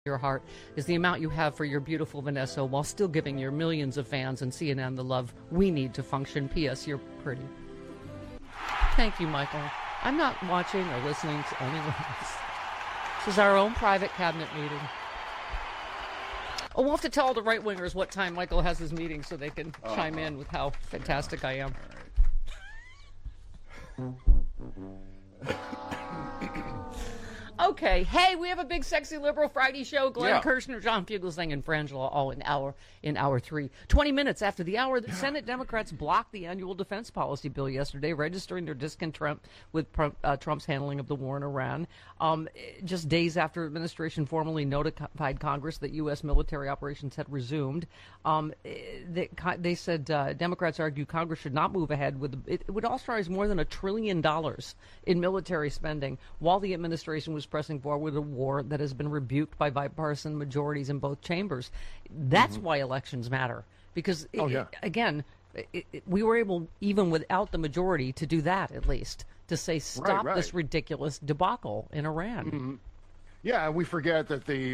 your heart is the amount you have for your beautiful Vanessa while still giving your millions of fans and CNN the love we need to function. P.S. You're pretty. Thank you, Michael. I'm not watching or listening to anyone else. This is our own private cabinet meeting. Oh, we'll have to tell all the right-wingers what time Michael has his meeting so they can chime in with how fantastic I am. Okay. Hey, we have a big, sexy, liberal Friday show. Glenn Kirshner, John Fugelsang, and Frangela all in hour 3. 20 minutes after the hour, the Senate Democrats blocked the annual defense policy bill yesterday, registering their discontent with Trump's handling of the war in Iran. Just days after administration formally notified Congress that U.S. military operations had resumed, they said Democrats argue Congress should not move ahead with it would authorize more than $1 trillion in military spending while the administration was pressing forward a war that has been rebuked by bipartisan majorities in both chambers. That's why elections matter, because again, we were able, even without the majority, to do that, at least to say stop this ridiculous debacle in Iran. Yeah, and we forget that the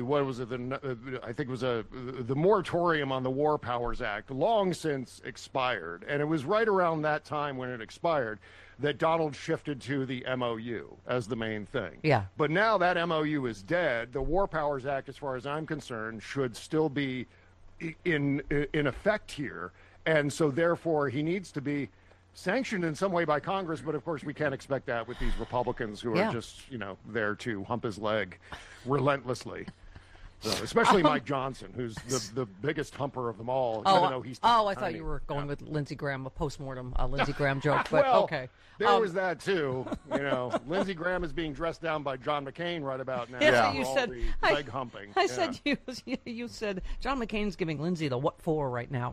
moratorium on the War Powers Act long since expired, and it was right around that time when it expired that Donald shifted to the MOU as the main thing. Yeah. But now that MOU is dead. The War Powers Act, as far as I'm concerned, should still be in effect here, and so therefore he needs to be sanctioned in some way by Congress, but of course we can't expect that with these Republicans who are just, there to hump his leg relentlessly. So, especially Mike Johnson, who's the biggest humper of them all. I thought you were going with Lindsey Graham, a postmortem Lindsey Graham joke. But well, okay. There was that too. Lindsey Graham is being dressed down by John McCain right about now. Yeah, you said leg humping. I said you said John McCain's giving Lindsey the what for right now.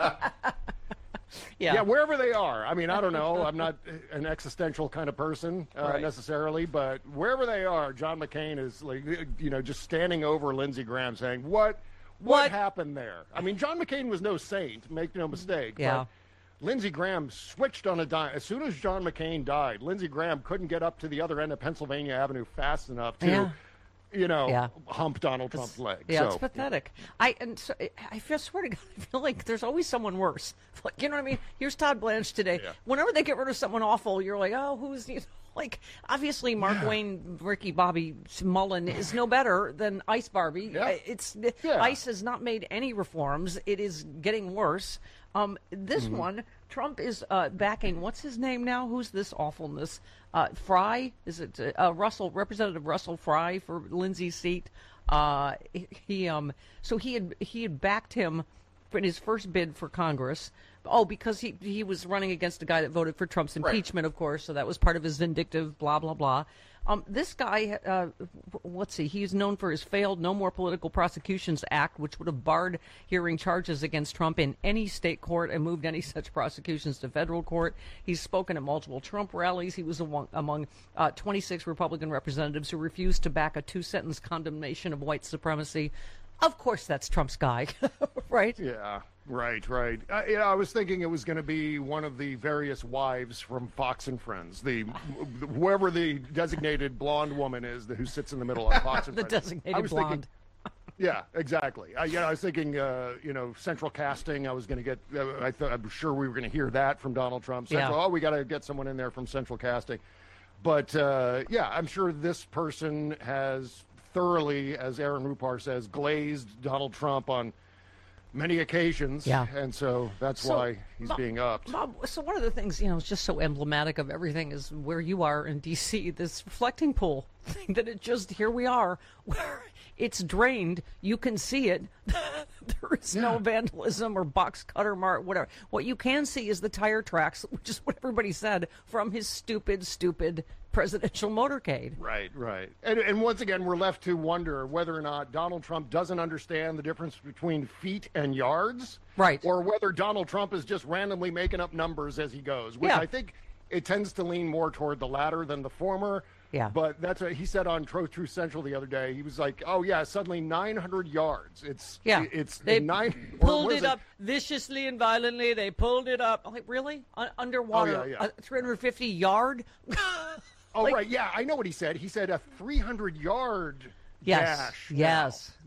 Yeah, wherever they are. I mean, I don't know. I'm not an existential kind of person necessarily, but wherever they are, John McCain is just standing over Lindsey Graham saying, what happened there? I mean, John McCain was no saint, make no mistake. Yeah. But Lindsey Graham switched on a dime. As soon as John McCain died, Lindsey Graham couldn't get up to the other end of Pennsylvania Avenue fast enough to hump Donald Trump's legs. Yeah, it's pathetic. I swear to God, I feel like there's always someone worse. Like, you know what I mean? Here's Todd Blanche today. Yeah. Whenever they get rid of someone awful, you're like, oh, who's obviously Mark Wayne, Ricky Bobby Mullen is no better than Ice Barbie. Yeah. ICE has not made any reforms. It is getting worse. This one, Trump is backing. What's his name now? Who's this awfulness? Fry? Is it Representative Russell Fry for Lindsey's seat? He had backed him in his first bid for Congress. Oh, because he was running against a guy that voted for Trump's impeachment, of course. So that was part of his vindictive blah blah blah. This guy, he's known for his failed No More Political Prosecutions Act, which would have barred hearing charges against Trump in any state court and moved any such prosecutions to federal court. He's spoken at multiple Trump rallies. He was among 26 Republican representatives who refused to back a 2-sentence condemnation of white supremacy. Of course, that's Trump's guy, right? Yeah, right. I was thinking it was going to be one of the various wives from Fox and Friends, whoever the designated blonde woman is who sits in the middle of Fox and the Friends. Designated blonde. Yeah, exactly. I was thinking, central casting. I was going to get. I'm sure we were going to hear that from Donald Trump. Oh, we got to get someone in there from central casting. But I'm sure this person has thoroughly, as Aaron Rupar says, glazed Donald Trump on many occasions. Yeah. And so that's why he's being upped. Bob, so one of the things, is just so emblematic of everything is where you are in D.C., this reflecting pool thing that here we are, where it's drained. You can see it. There is no vandalism or box cutter mark, whatever. What you can see is the tire tracks, which is what everybody said, from his stupid presidential motorcade. Right. And once again, we're left to wonder whether or not Donald Trump doesn't understand the difference between feet and yards. Right. Or whether Donald Trump is just randomly making up numbers as he goes, which I think it tends to lean more toward the latter than the former. Yeah. But that's what he said on Truth Central the other day. He was like, oh, yeah, suddenly 900 yards. They pulled it up viciously and violently. They pulled it up. Like, really? Underwater? Oh, yeah. 350 yard? Right. Yeah, I know what he said. He said a 300-yard Yes. dash now. Yes.